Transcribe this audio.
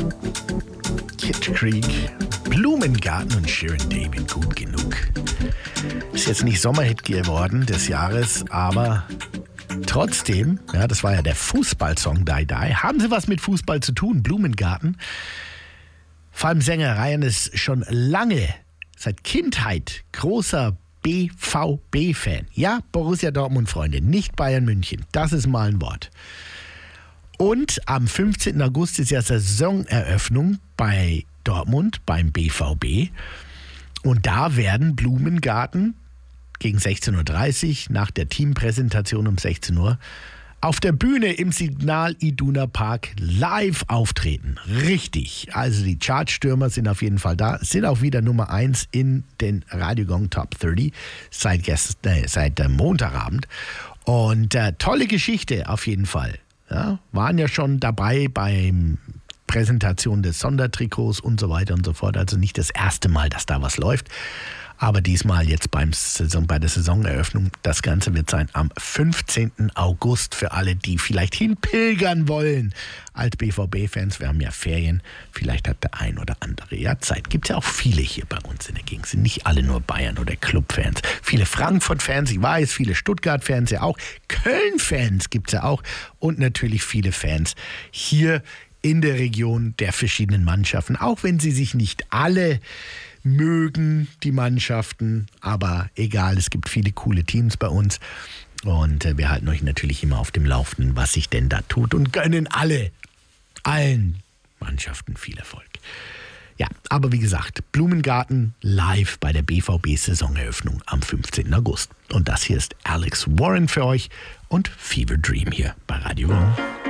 Kid Creek, Blumengarten und Sharon David, gut genug. Ist jetzt nicht Sommerhit geworden des Jahres, aber trotzdem, ja, das war ja der Fußballsong Die Die. Haben sie was mit Fußball zu tun? Blumengarten. Vor allem Sänger Ryan ist schon lange, seit Kindheit, großer BVB-Fan. Ja, Borussia Dortmund-Freunde, nicht Bayern München. Das ist mal ein Wort. Und am 15. August ist ja Saisoneröffnung bei Dortmund, beim BVB. Und da werden Blumengarten gegen 16.30 Uhr nach der Teampräsentation um 16 Uhr auf der Bühne im Signal Iduna Park live auftreten. Richtig. Also die Chartstürmer sind auf jeden Fall da. Sind auch wieder Nummer 1 in den Radiogong Top 30 seit Montagabend. Und tolle Geschichte auf jeden Fall. Ja, waren ja schon dabei beim Präsentation des Sondertrikots und so weiter und so fort. Also nicht das erste Mal, dass da was läuft. Aber diesmal jetzt bei der Saisoneröffnung. Das Ganze wird sein am 15. August für alle, die vielleicht hinpilgern wollen als BVB-Fans. Wir haben ja Ferien. Vielleicht hat der ein oder andere ja Zeit. Gibt es ja auch viele hier bei uns in der Gegend. Sind nicht alle nur Bayern- oder Club-Fans. Viele Frankfurt-Fans, ich weiß, viele Stuttgart-Fans ja auch. Köln-Fans gibt es ja auch. Und natürlich viele Fans hier in der Region der verschiedenen Mannschaften. Auch wenn sie sich nicht alle mögen, die Mannschaften, aber egal, es gibt viele coole Teams bei uns und wir halten euch natürlich immer auf dem Laufenden, was sich denn da tut und gönnen allen Mannschaften viel Erfolg. Ja, aber wie gesagt, Blumengarten live bei der BVB-Saisoneröffnung am 15. August. Und das hier ist Alex Warren für euch und Fever Dream hier bei Radio One.